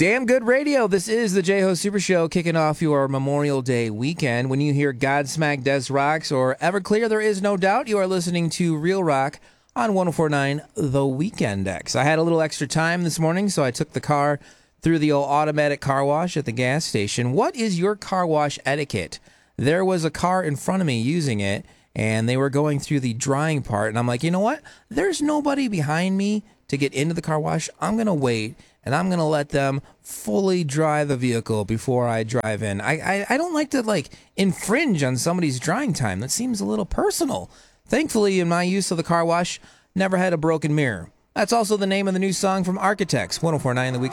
Damn good radio. This is the J-Ho Super Show kicking off your Memorial Day weekend. When you hear Godsmack Des Rocks or Everclear, there is no doubt you are listening to Real Rock on 104.9 The Weekend X. I had a little extra time this morning, so I took the car through the old automatic car wash at the gas station. What is your car wash etiquette? There was a car in front of me using it, and they were going through the drying part, and I'm like, you know what? There's nobody behind me to get into the car wash. I'm going to wait, and I'm going to let them fully dry the vehicle before I drive in. I don't like to, infringe on somebody's drying time. That seems a little personal. Thankfully, in my use of the car wash, never had a broken mirror. That's also the name of the new song from Architects, 104.9 The Weekend.